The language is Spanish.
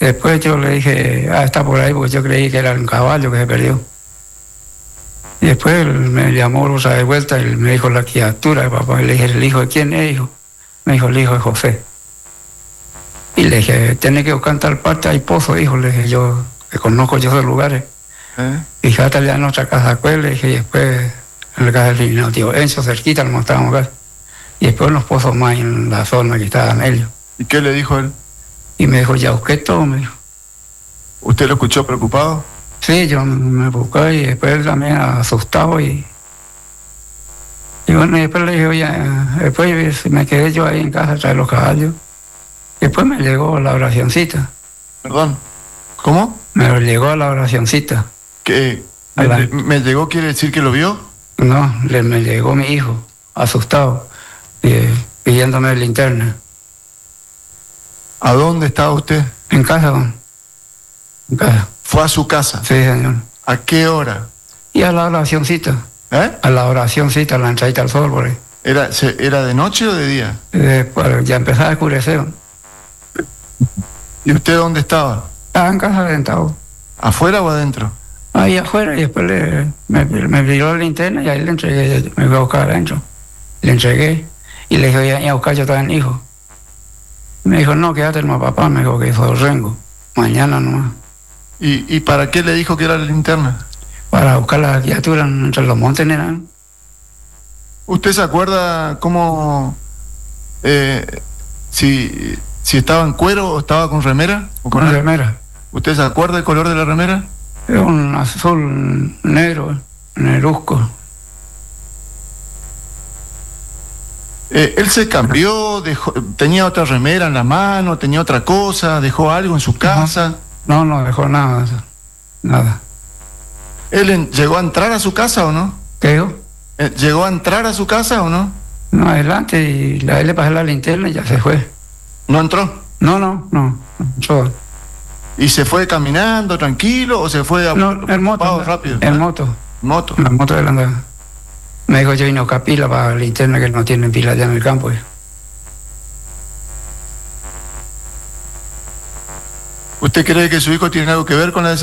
Después yo le dije, está por ahí, porque yo creí que era un caballo que se perdió. Y después él me llamó Rosa de vuelta y me dijo la criatura, papá. Y le dije, ¿el hijo de quién es, hijo? Me dijo, el hijo de José. Y le dije, tiene que buscar en tal parte, hay pozo, hijo. Le dije, yo, que conozco yo esos lugares. Y dije, hasta allá en nuestra casa, pues, le dije, y después en la casa del divino tío Enzo, cerquita, nos estábamos acá. Y después en los pozos más en la zona que estaban ellos. ¿Y qué le dijo él? Y me dijo, ya busqué todo, me dijo. ¿Usted lo escuchó preocupado? Sí, yo me busqué y después él también asustado y bueno, y después le dije, oye, después me quedé yo ahí en casa a traer los caballos. Y después me llegó la oracioncita. ¿Perdón? ¿Cómo? Me llegó la oracioncita. ¿Qué? ¿Me llegó quiere decir que lo vio? No, me llegó mi hijo, asustado, pidiéndome linterna. ¿A dónde estaba usted? En casa, don. En casa. ¿Fue a su casa? Sí, señor. ¿A qué hora? Y a la oracioncita. A la oracioncita, a la entradita al sol, por ahí. ¿Era de noche o de día? Ya empezaba a oscurecer. ¿Y usted dónde estaba? Estaba en casa sentado. ¿Afuera o adentro? Ahí afuera, y después me pidió la linterna y ahí le entregué, me fui a buscar adentro. Le entregué y le dije, ya a buscar yo también, hijo. Me dijo, no, quédate el papá, me dijo que hizo Rengo. Mañana nomás. ¿Y para qué le dijo que era la linterna? Para buscar las criaturas entre los montes, eran. ¿Usted se acuerda cómo, si estaba en cuero o estaba con remera? ¿O con remera? ¿Usted se acuerda el color de la remera? Es un azul negro, negruzco. ¿Él se cambió, tenía otra remera en la mano, tenía otra cosa, dejó algo en su casa? No dejó nada, nada. ¿Él llegó a entrar a su casa o no? ¿Qué dijo? ¿Llegó a entrar a su casa o no? No, adelante, y él le pasé la linterna y ya se fue. ¿No entró? No. Yo. ¿Y se fue caminando, tranquilo, o se fue en moto, rápido? En moto. ¿Moto? En la moto de la andada. Me dijo, yo vino a pila para la linterna que no tienen pila allá en el campo. ¿Usted cree que su hijo tiene algo que ver con la